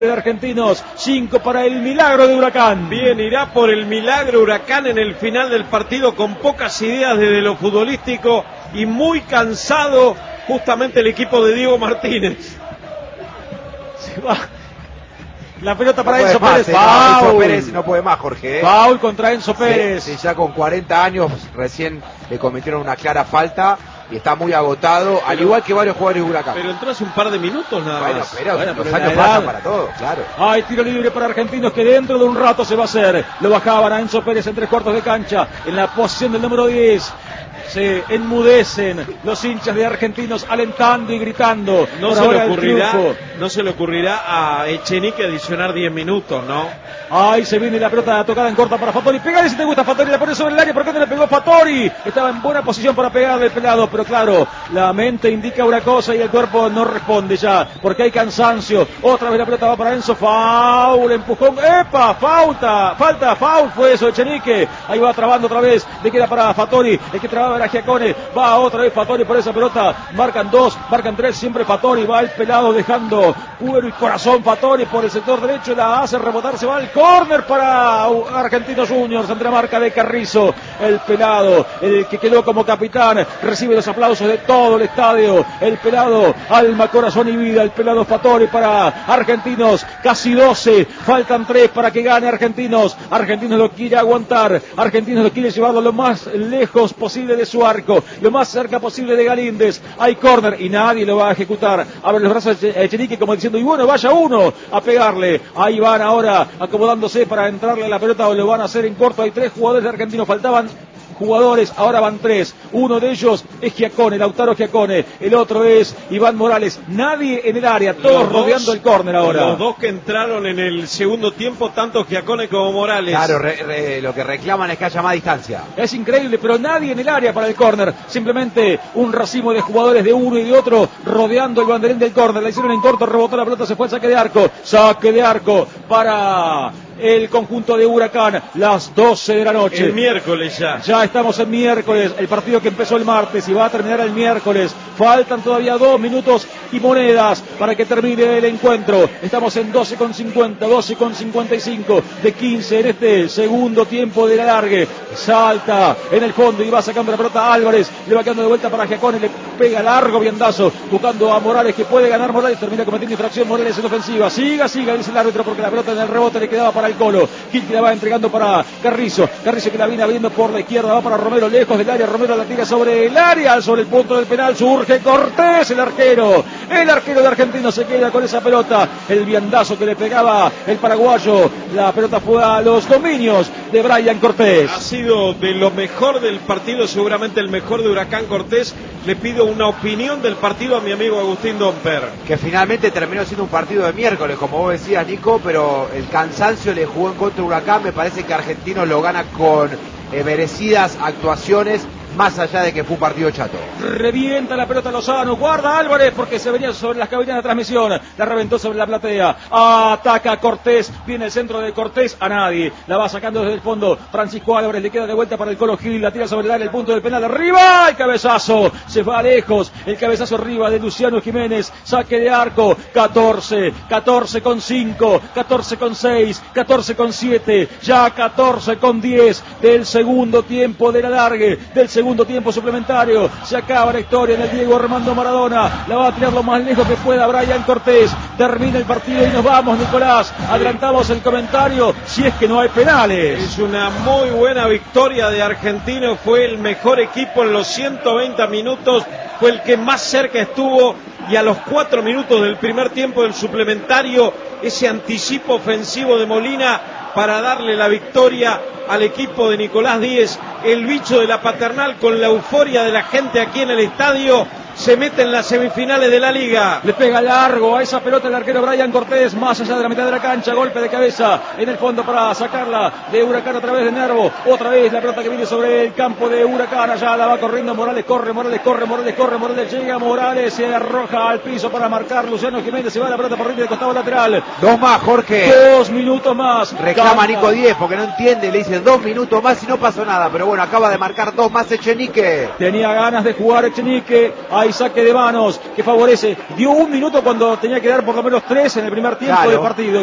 de Argentinos, 5 para el milagro de Huracán. Bien, irá por el milagro Huracán en el final del partido con pocas ideas desde lo futbolístico y muy cansado justamente el equipo de Diego Martínez. Se va. La pelota para no Enzo más, Pérez. Enzo Pérez no puede más, Jorge. Foul contra Enzo Pérez. Sí, ya con 40 años recién le cometieron una clara falta y está muy agotado, al igual que varios jugadores de Huracán. Pero entró hace un par de minutos nada más. Pero los años pasan para todo, claro. Hay tiro libre para Argentinos que dentro de un rato se va a hacer. Lo bajaban a Enzo Pérez en 3/4 de cancha, en la posición del número 10. Se enmudecen los hinchas de Argentinos alentando y gritando. No se le ocurrirá a Echenique adicionar 10 minutos, ¿no? Ahí se viene la pelota tocada en corta para Fattori. Pégale si te gusta Fattori, la pone sobre el área. ¿Por qué no le pegó Fattori? Estaba en buena posición para pegarle el pelado, pero claro, la mente indica una cosa y el cuerpo no responde ya, porque hay cansancio. Otra vez la pelota va para Enzo. Foul, empujón. ¡Epa! Falta, foul fue eso, Echenique. Ahí va trabando otra vez. Le queda para Fattori. El que trababa era Giacone. Va otra vez Fattori por esa pelota. Marcan 2, marcan 3. Siempre Fattori. Va el pelado dejando cuero y corazón. Fattori por el sector derecho. La hace rebotar. Se va al córner para Argentinos Juniors. Ante la marca de Carrizo. El pelado, el que quedó como capitán, recibe los aplausos de todo el estadio. El pelado, alma, corazón y vida. El pelado Fattori para Argentinos. Casi 12. Faltan 3 para que gane Argentinos. Argentinos lo quiere aguantar. Argentinos lo quiere llevarlo lo más lejos posible de su arco, lo más cerca posible de Galíndez. Hay córner y nadie lo va a ejecutar. Abre los brazos a Echenique como diciendo, y bueno, vaya uno a pegarle. Ahí van ahora acomodándose para entrarle a la pelota, o lo van a hacer en corto. Hay 3 jugadores de Argentinos, faltaban jugadores, ahora van 3. Uno de ellos es Giacone, Lautaro Giacone. El otro es Iván Morales. Nadie en el área, todos rodeando el córner ahora. Los dos que entraron en el segundo tiempo, tanto Giacone como Morales. Claro, lo que reclaman es que haya más distancia. Es increíble, pero nadie en el área para el córner. Simplemente un racimo de jugadores de uno y de otro rodeando el banderín del córner. La hicieron en corto, rebotó la pelota, se fue al saque de arco. Saque de arco para el conjunto de Huracán. Las 12 de la noche. El miércoles ya. Ya estamos en miércoles. El partido que empezó el martes y va a terminar el miércoles. Faltan todavía 2 minutos y monedas para que termine el encuentro. Estamos en 12,50, 12,55 de 15 en este segundo tiempo de la largue. Salta en el fondo y va sacando la pelota Álvarez. Le va quedando de vuelta para Giacone. Le pega largo viandazo buscando a Morales, que puede ganar Morales. Termina cometiendo infracción Morales en ofensiva. Siga, dice el árbitro, porque la pelota en el rebote le quedaba para el Colo. Gil que la va entregando para Carrizo. Carrizo que la viene abriendo por la izquierda. Va para Romero, lejos del área. Romero la tira sobre el área, sobre el punto del penal. Surge Cortés, el arquero. El arquero de Argentinos se queda con esa pelota. El viandazo que le pegaba el paraguayo. La pelota fue a los dominios de Brian Cortés. Ha sido de lo mejor del partido, seguramente el mejor de Huracán Cortés. Le pido una opinión del partido a mi amigo Agustín Domper. Que finalmente terminó siendo un partido de miércoles, como vos decías, Nico, pero el cansancio le jugó en contra de Huracán. Me parece que Argentinos lo gana con merecidas actuaciones, más allá de que fue un partido chato. Revienta la pelota Lozano, guarda Álvarez porque se venía sobre las cabinas de transmisión, la reventó sobre la platea, ataca Cortés, viene el centro de Cortés, a nadie, la va sacando desde el fondo Francisco Álvarez, le queda de vuelta para el Colo Gil, la tira sobre el área, el punto del penal, arriba, el cabezazo, se va lejos, el cabezazo arriba de Luciano Jiménez, saque de arco, 14 con 5, 14 con 6, 14 con 7, ya 14 con 10 del segundo tiempo de la largue, del segundo tiempo suplementario. Se acaba la historia en el Diego Armando Maradona. La va a tirar lo más lejos que pueda Brian Cortés. Termina el partido y nos vamos, Nicolás. Adelantamos el comentario si es que no hay penales. Es una muy buena victoria de Argentinos. Fue el mejor equipo en los 120 minutos. Fue el que más cerca estuvo. Y a los 4 minutos del primer tiempo del suplementario, ese anticipo ofensivo de Molina para darle la victoria al equipo de Nicolás Díez, el bicho de la Paternal, con la euforia de la gente aquí en el estadio. Se mete en las semifinales de la Liga. Le pega largo a esa pelota el arquero Brian Cortés, más allá de la mitad de la cancha, golpe de cabeza en el fondo para sacarla de Huracán a través de Nervo. Otra vez la pelota que viene sobre el campo de Huracán, allá la va corriendo Morales, corre, Morales llega, Morales se arroja al piso para marcar Luciano Jiménez, se va la pelota por dentro del costado lateral. 2 más, Jorge. 2 minutos más. Reclama Nico 10 porque no entiende, le dicen 2 minutos más y no pasó nada, pero bueno, acaba de marcar 2 más Echenique. Tenía ganas de jugar Echenique, ahí Hay saque de manos que favorece. Dio un minuto cuando tenía que dar por lo menos 3 en el primer tiempo Claro. de partido.